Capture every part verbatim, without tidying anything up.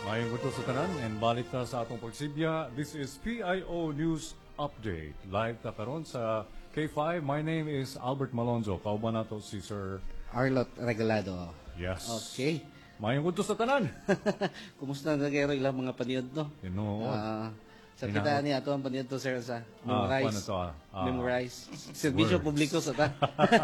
Mayong gusto sa tanan and balik ta sa atong pagsibya. This is P I O News Update. Live ta karon sa K five. My name is Albert Malonzo. Kauban nato si Sir Arlot Regalado. Yes. Okay. Mayong gusto sa tanan. Kumusta na gero ilang mga paniod, no? You know. Ah, sa Ina- kita ni ato ang paniod to, sir, sa Ah, memorize. kuwan na to, ah. Ah. Memorize. Serbisyo Words. publiko sa ta.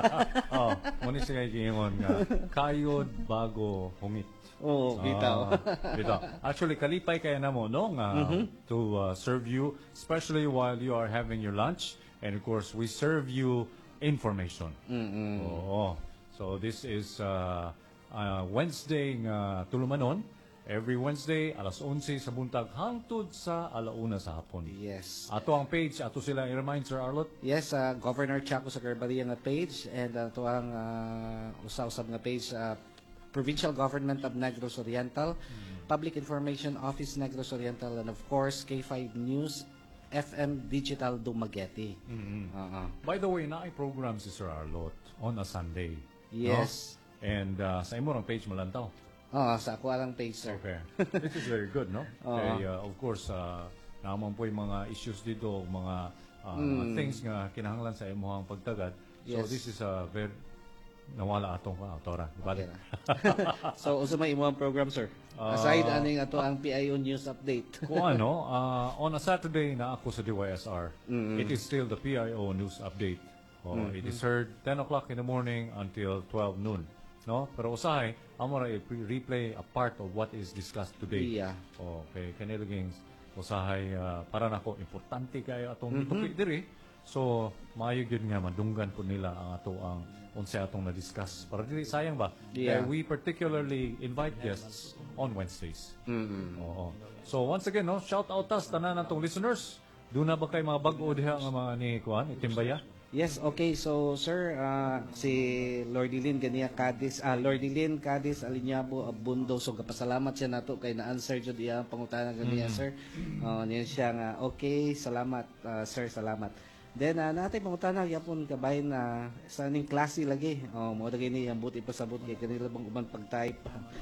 oh, muna siya gingon nga kayod bago humit. Oo, bitaw. Ah, bitaw. Actually, kalipay kaya na mo, no? Nga, to uh, serve you, especially while you are having your lunch. And of course, we serve you information. Mm-mm. Oo. So this is uh, uh, Wednesday nga tulumanon. Every Wednesday, alas onse sa buntag, hangtod sa alauna sa hapon. Yes. Ato ang page, ato sila i-remind, Sir Arlot. Yes, uh, Governor Chaco sa Carbaria nga page and uh, ito ang uh, usa-usab nga page uh, Provincial Government of Negros Oriental, mm-hmm. Public Information Office Negros Oriental, and of course K five News F M Digital Dumaguete. Mm-hmm. Uh-uh. By the way, naay program si Sir Arlot on a Sunday. Yes. No? And uh, sa imo ang page malantaw. Oh, sa ako lang page, sir. Okay. This is very good, no? Oo. Kay, uh, of course, uh, naman po yung mga issues dito, mga, uh, mga things nga kinahanglan sa imuhang pagtagad. So Yes. this is a very nawala atong uh, autora. Okay Balik. na. So, usa may imo ang program, sir? Aside aning ato ang P I O News Update. Kung ano, uh, on a Saturday na ako sa D Y S R, it is still the P I O News Update. Oh, It is heard ten o'clock in the morning until twelve noon. No? Pero usahay, amo ra i-replay a part of what is discussed today. Yeah. Okay, kanilaging usahay uh, para nako importante kayo atong mm-hmm. diri. So, maayo gyud nga madunggan po nila ang ato ang unsa atong na-discuss. Para dili sayang ba? Yeah. Kaya we particularly invite guests on Wednesdays. Mm-hmm. Oo. So once again, no, shout out us tanan natong listeners. Doon na ba kay mga bag-o diha nga mga ni kuan, itimbaya? Yes, okay. So, sir, uh, si Lordilin Gania Cadiz, ah, Lordilin Cadiz Alinyabo Abundo. So, kapasalamat siya nato kay na-answer jud iya ang pangutana ganiya, sir. Uh, niya siya nga, okay, salamat, uh, sir, salamat. Then, uh, natin pangutana, yapon kabahin na sa ning klase lagi. Oh, mo lagi ni ang buti pasabot kay kanila bang uban pag-type.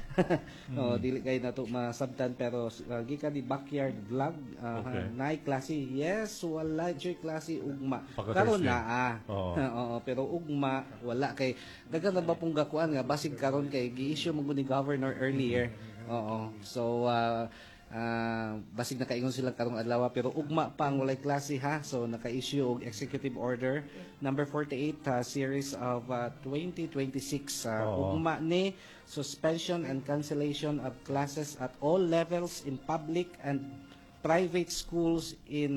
Oh, dili kay nato masabtan pero uh, gikan di backyard vlog, uh, Okay. naay klase. Yes, wala joy klase ugma. Pagka Karon Thursday. na ah. Oo. Oo, pero ugma wala kay daghan na ba pong gakuan nga basig karon kay gi-issue mo ni governor earlier. Oo. So uh, uh, basig nakaingon sila karong adlaw pero ugma pa ang walay klase ha. So naka-issue og executive order number forty-eight uh, series of uh, twenty twenty-six uh, Oo. ugma ni suspension and cancellation of classes at all levels in public and private schools in